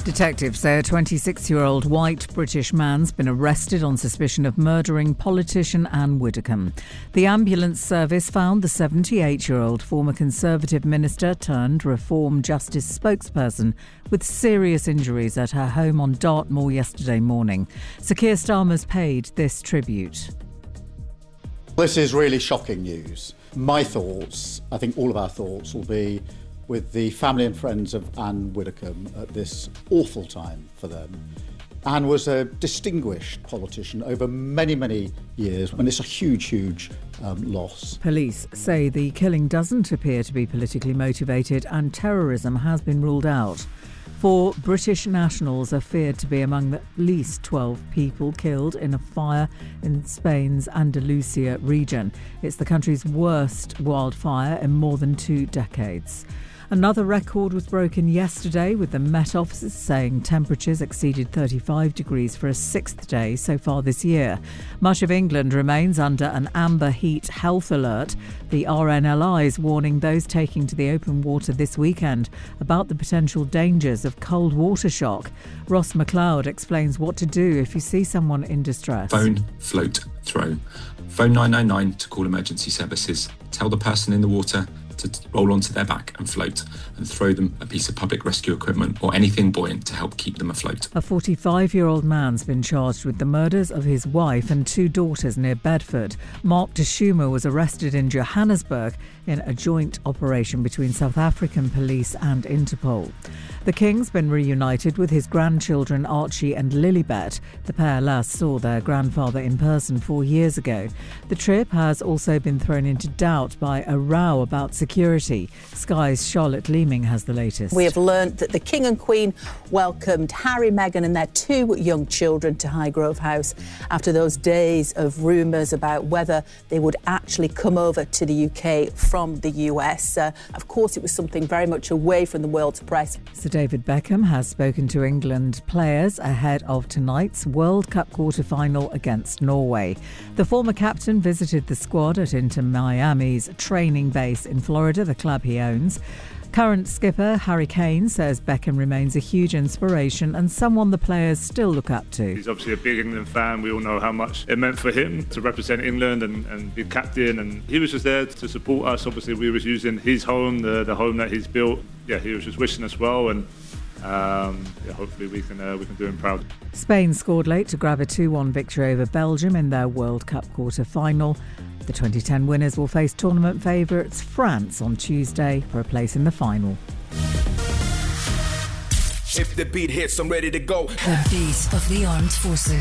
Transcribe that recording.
Detectives say a 26-year-old white British man's been arrested on suspicion of murdering politician Anne Widdecombe. The ambulance service found the 78-year-old former Conservative minister turned Reform Justice spokesperson with serious injuries at her home on Dartmoor yesterday morning. Sir Keir Starmer's paid this tribute. This is really shocking news. My thoughts, I think all of our thoughts, will be with the family and friends of Anne Widdecombe at this awful time for them. Anne was a distinguished politician over many, many years, and it's a huge loss. Police say the killing doesn't appear to be politically motivated and terrorism has been ruled out. 4 British nationals are feared to be among at least 12 people killed in a fire in Spain's Andalusia region. It's the country's worst wildfire in more than 2 decades. Another record was broken yesterday, with the Met Office saying temperatures exceeded 35 degrees for a 6th day so far this year. Much of England remains under an amber heat health alert. The RNLI is warning those taking to the open water this weekend about the potential dangers of cold water shock. Ross McLeod explains what to do if you see someone in distress. Phone, float, throw. Phone 999 to call emergency services. Tell the person in the water to roll onto their back and float, and throw them a piece of public rescue equipment or anything buoyant to help keep them afloat. A 45-year-old man's been charged with the murders of his wife and 2 daughters near Bedford. Mark de Schumer was arrested in Johannesburg in a joint operation between South African police and Interpol. The King's been reunited with his grandchildren Archie and Lilibet. The pair last saw their grandfather in person 4 years ago. The trip has also been thrown into doubt by a row about security. Sky's Charlotte Leeming has the latest. We have learnt that the King and Queen welcomed Harry, Meghan and their 2 young children to Highgrove House after those days of rumours about whether they would actually come over to the UK from the US. Of course, it was something very much away from the world's press. Sir David Beckham has spoken to England players ahead of tonight's World Cup quarter-final against Norway. The former captain visited the squad at Inter Miami's training base in Florida, the club he owns. Current skipper Harry Kane says Beckham remains a huge inspiration and someone the players still look up to. He's obviously a big England fan. We all know how much it meant for him to represent England and be captain, and he was just there to support us. Obviously we was using his home, the home that he's built. Yeah, he was just wishing us well, and hopefully we can do him proud. Spain scored late to grab a 2-1 victory over Belgium in their World Cup quarter-final. The 2010 winners will face tournament favourites France on Tuesday for a place in the final. If the beat hits, I'm ready to go. The beat of the armed forces.